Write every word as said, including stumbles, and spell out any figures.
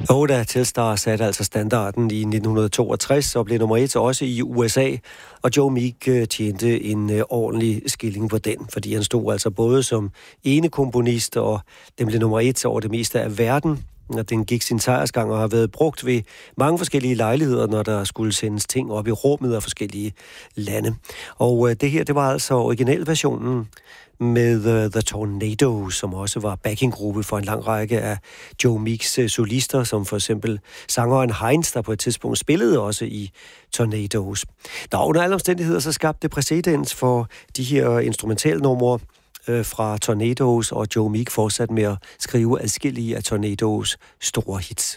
Jo, da Telstar satte altså standarden i nitten toogtres og blev nummer et også i U S A, og Joe Meek tjente en ordentlig skilling på den, fordi han stod altså både som ene komponist, og den blev nummer et over det meste af verden, og den gik sin sejrsgang og har været brugt ved mange forskellige lejligheder, når der skulle sendes ting op i rummet af forskellige lande. Og det her, det var altså originalversionen med uh, The Tornadoes, som også var backinggruppe for en lang række af Joe Meeks uh, solister, som for eksempel sangeren Heinz, der på et tidspunkt spillede også i Tornadoes. Der under alle omstændigheder så skabte præcedens for de her instrumentalnumre uh, fra Tornadoes, og Joe Meek fortsatte med at skrive adskillige af Tornadoes store hits.